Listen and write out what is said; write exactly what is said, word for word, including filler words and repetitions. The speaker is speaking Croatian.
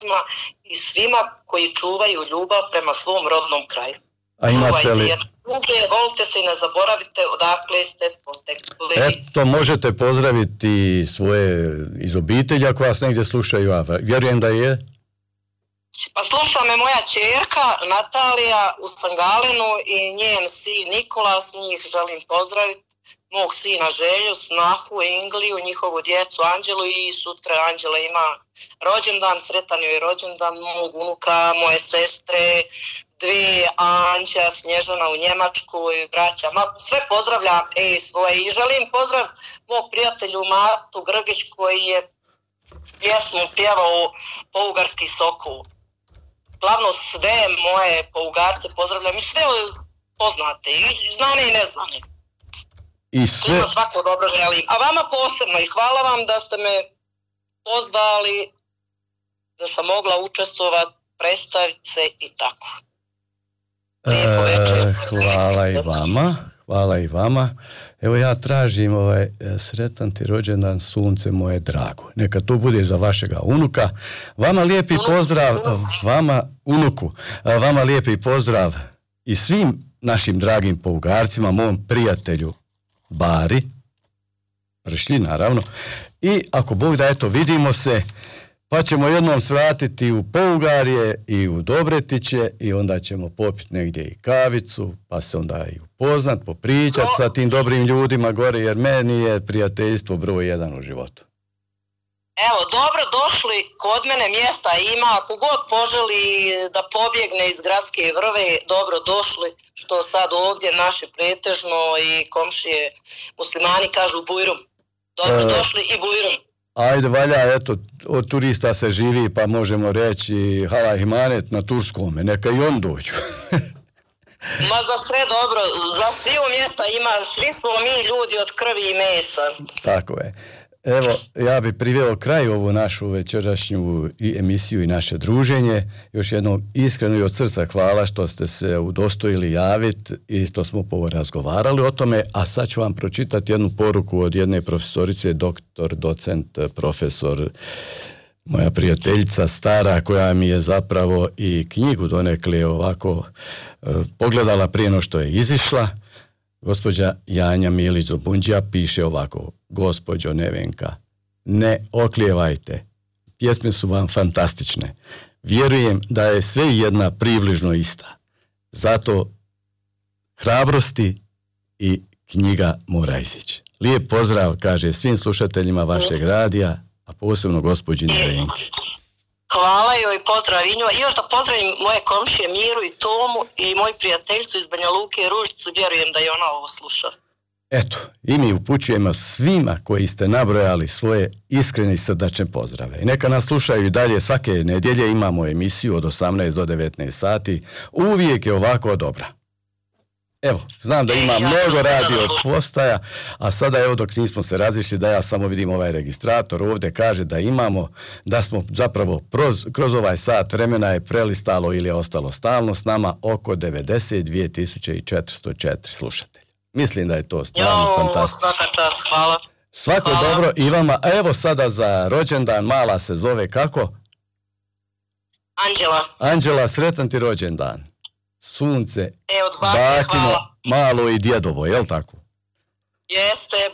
i svima koji čuvaju ljubav prema svom rodnom kraju. A imate li... Čuvajte, volite se i ne zaboravite odakle ste potekli. Eto, možete pozdraviti svoje iz obitelji ako vas negdje slušaju, a vjerujem da je. Pa sluša me moja ćerka Natalija u Sangalenu i njen sin Nikolas, njih želim pozdraviti. Mog sina Želju, snahu, Ingliju, njihovu djecu Anđelu i sutra Anđela ima rođendan, sretan joj rođendan, mog unuka, moje sestre, dvije Anđa, Snježana u Njemačkoj, braća, ma, sve pozdravljam ej, svoje i želim pozdrav mog prijatelju Matu Grgić koji je pjesmu pjevao Pougarski Sokol. Glavno sve moje Pougarce pozdravljam i sve poznate, i znane i neznane. I sve... Svima svako dobro želim. A vama posebno i hvala vam da ste me pozvali, da sam mogla učestvovati, predstaviti se i tako. E, hvala i vama, hvala i vama. Evo ja tražim ovaj sretan ti rođendan sunce moje drago. Neka to bude za vašega unuka. Vama lijepi pozdrav, vama unuku, vama lijepi pozdrav i svim našim dragim Pougarcima, mom prijatelju Bari, Pršlji naravno, i ako Bog da, eto, vidimo se, pa ćemo jednom svratiti u Pougarje i u Dobretiće i onda ćemo popiti negdje i kavicu, pa se onda i upoznat, popričat sa tim dobrim ljudima gore, jer meni je prijateljstvo broj jedan u životu. Evo, dobro došli, kod mene mjesta ima, ako god poželi da pobjegne iz gradske vrve, dobro došli, što sad ovdje naši pretežno i komšije muslimani kažu bujrum. Dobro e, došli i bujrum. Ajde, valja, eto, od turista se živi, pa možemo reći halal himanet na turskome, neka i on dođu. Ma za sve dobro, za sviju mjesta ima, svi smo mi ljudi od krvi i mesa. Tako je. Evo, ja bi priveo kraj ovu našu večerašnju i emisiju i naše druženje. Još jednom iskreno i od srca hvala što ste se udostojili javiti i što smo porazgovarali o tome, a sad ću vam pročitati jednu poruku od jedne profesorice, doktor, docent, profesor, moja prijateljica stara, koja mi je zapravo i knjigu donekle ovako eh, pogledala prije no što je izišla. Gospođa Janja Milić-Zobundžija piše ovako: gospođo Nevenka, ne oklijevajte, pjesme su vam fantastične. Vjerujem da je sve jedna približno ista. Zato hrabrosti i knjiga mora izići. Lijep pozdrav, kaže, svim slušateljima vašeg radija, a posebno gospođi Nevenki. Hvala joj, pozdrav i njoj. I još da pozdravim moje komšije Miru i Tomu i moju prijateljicu iz Banja Luke, Ružicu, vjerujem da je ona ovo sluša. Eto, i mi upućujemo svima koji ste nabrojali svoje iskrene i srdačne pozdrave. I neka nas slušaju i dalje, svake nedjelje imamo emisiju od osamnaest do devetnaest sati. Uvijek je ovako dobra. Evo, znam da ima mnogo radio postaja, a sada evo dok nismo se razišli, da ja samo vidim ovaj registrator ovdje, kaže da imamo, da smo zapravo proz, kroz ovaj sat vremena je prelistalo ili je ostalo stalno s nama oko devedeset dvije tisuće četiristo četiri slušatelja. Mislim da je to stvarno jo, fantastično. Svaka čast, hvala. Svako hvala. Dobro i vama. A evo sada za rođendan, mala se zove kako? Anđela. Anđela, sretan ti rođendan. Sunce, e, od bake, bakino, malo i djedovo, jel tako? Jeste,